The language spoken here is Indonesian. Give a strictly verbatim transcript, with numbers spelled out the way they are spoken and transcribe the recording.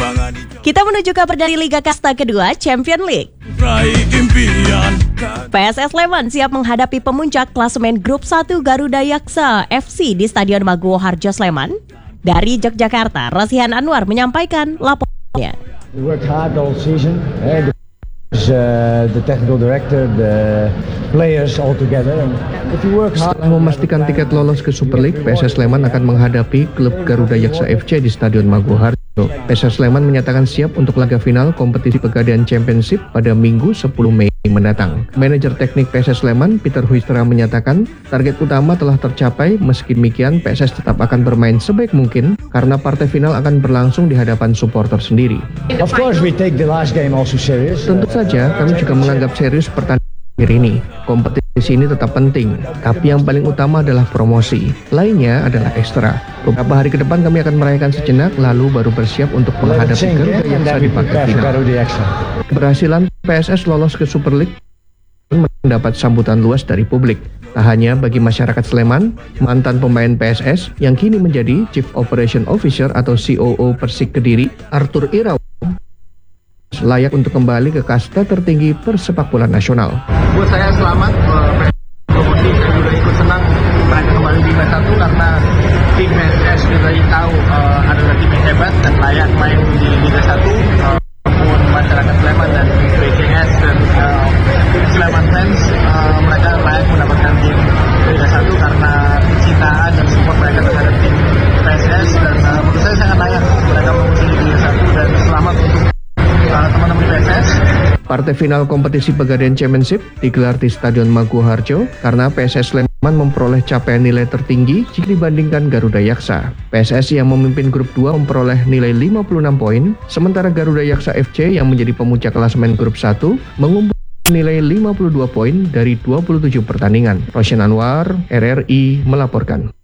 Kita menuju kabar dari Liga Kasta kedua, Champion League. P S S Sleman siap menghadapi pemuncak klasemen Grup satu Garuda Yaksa F C di Stadion Maguwo Harjo Sleman. Dari Yogyakarta, Rosihan Anwar menyampaikan laporannya. We worked hard all season. Eh, the, uh, the technical director, the players all together. And if you work hard. Setelah memastikan tiket lolos ke Super League, P S S Sleman akan menghadapi klub Garuda Yaksa F C di Stadion Maguwo Harjo. P S S Sleman menyatakan siap untuk laga final kompetisi Pegadaian Championship pada Minggu sepuluh Mei mendatang. Manajer teknik P S S Sleman, Peter Huistra, menyatakan target utama telah tercapai. Meski demikian, P S S tetap akan bermain sebaik mungkin karena partai final akan berlangsung di hadapan supporter sendiri. Of course we take the last game also serious. Tentu saja kami juga menganggap serius pertandingan ini. Kompetisi ini tetap penting, tapi yang paling utama adalah promosi. Lainnya adalah ekstra. Beberapa hari ke depan kami akan merayakan sejenak, lalu baru bersiap untuk menghadapi Garuda Yaksa di partai final. Keberhasilan P S S lolos ke Super League mendapat sambutan luas dari publik. Tak hanya bagi masyarakat Sleman, mantan pemain P S S yang kini menjadi Chief Operation Officer atau C O O Persik Kediri, Arthur Irawan, layak untuk kembali ke kasta tertinggi persepakbolaan nasional. Buat saya selamat, promosi saya juga ikut senang mereka kembali di Liga satu karena tim P S S kita tahu uh, adalah tim yang hebat dan layak main di Liga satu. Uh, maupun masyarakat Sleman dan B C S dan uh, Sleman fans, uh, mereka layak mendapatkan tim Liga satu karena kecintaan dan support mereka terhadap tim P S S dan uh, menurut saya sangat layak mereka promosi di Liga satu dan selamat untuk teman-teman P S S. Partai final kompetisi Pegadaian Championship digelar di Stadion Maguwo Harjo karena P S S Sleman memperoleh capaian nilai tertinggi jika dibandingkan Garuda Yaksa. P S S yang memimpin grup dua memperoleh nilai lima puluh enam poin, sementara Garuda Yaksa F C yang menjadi pemuncak klasemen grup satu mengumpulkan nilai lima puluh dua poin dari dua puluh tujuh pertandingan. Rosihan Anwar, R R I melaporkan.